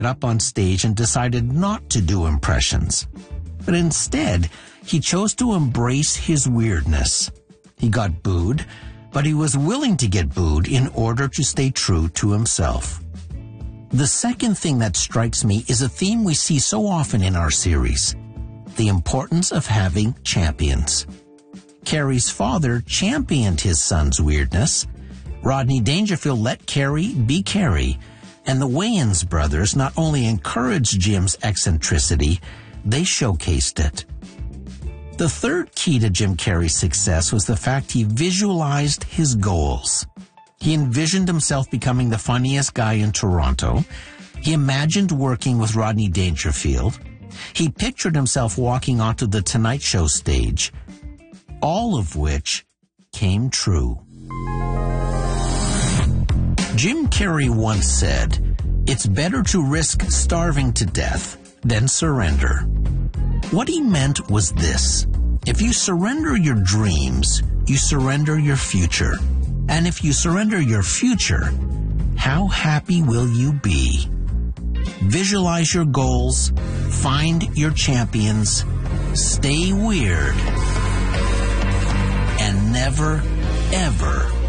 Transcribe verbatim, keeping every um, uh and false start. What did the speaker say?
up on stage and decided not to do impressions. But instead, he chose to embrace his weirdness. He got booed, but he was willing to get booed in order to stay true to himself. The second thing that strikes me is a theme we see so often in our series: the importance of having champions. Carrie's father championed his son's weirdness. Rodney Dangerfield let Carrie be Carrie. And the Wayans brothers not only encouraged Jim's eccentricity, they showcased it. The third key to Jim Carrey's success was the fact he visualized his goals. He envisioned himself becoming the funniest guy in Toronto. He imagined working with Rodney Dangerfield. He pictured himself walking onto the Tonight Show stage, all of which came true. Jim Carrey once said, "It's better to risk starving to death than surrender." What he meant was this: if you surrender your dreams, you surrender your future. And if you surrender your future, how happy will you be? Visualize your goals, find your champions, stay weird, and never, ever